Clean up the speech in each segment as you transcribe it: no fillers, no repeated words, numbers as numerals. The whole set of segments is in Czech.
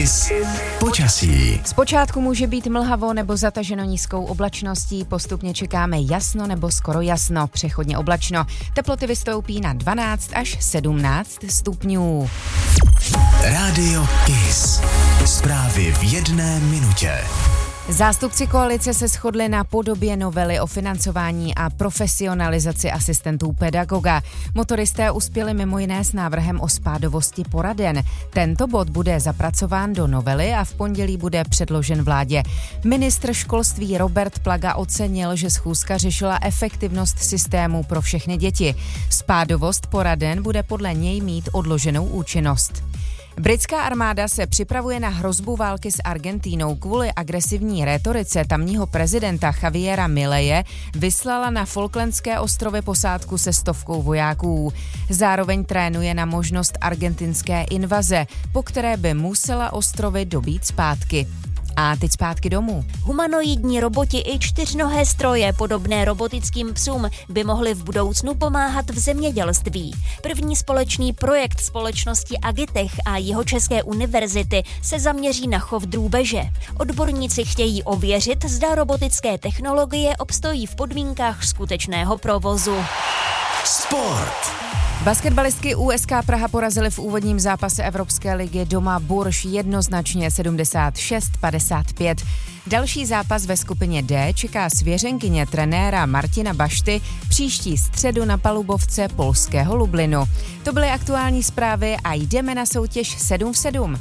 Počasí. Zpočátku může být mlhavo nebo zataženo nízkou oblačností, postupně čekáme jasno nebo skoro jasno, přechodně oblačno. Teploty vystoupí na 12 až 17 stupňů. Rádio Kiss. Zprávy v 1 minutě. Zástupci koalice se shodli na podobě novely o financování a profesionalizaci asistentů pedagoga. Motoristé uspěli mimo jiné s návrhem o spádovosti poraden. Tento bod bude zapracován do novely a v pondělí bude předložen vládě. Ministr školství Robert Plaga ocenil, že schůzka řešila efektivnost systému pro všechny děti. Spádovost poraden bude podle něj mít odloženou účinnost. Britská armáda se připravuje na hrozbu války s Argentínou. Kvůli agresivní rétorice tamního prezidenta Javiera Mileje vyslala na Falklandské ostrovy posádku se 100 vojáků. Zároveň trénuje na možnost argentinské invaze, po které by musela ostrovy dobít zpátky. A teď zpátky domů. Humanoidní roboti i čtyřnohé stroje, podobné robotickým psům, by mohly v budoucnu pomáhat v zemědělství. První společný projekt společnosti Agitech a Jihočeské univerzity se zaměří na chov drůbeže. Odborníci chtějí ověřit, zda robotické technologie obstojí v podmínkách skutečného provozu. Sport. Basketbalistky USK Praha porazily v úvodním zápase Evropské ligy doma Burš jednoznačně 76-55. Další zápas ve skupině D čeká svěřenkyně trenéra Martina Bašty příští středu na palubovce polského Lublinu. To byly aktuální zprávy a jdeme na soutěž 7 v 7.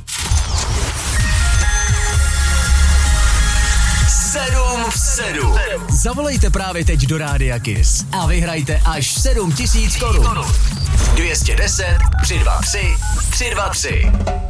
7 v 7. Zavolejte právě teď do Rádia Kiss a vyhrajte až 7 000 korun. 210 323 323.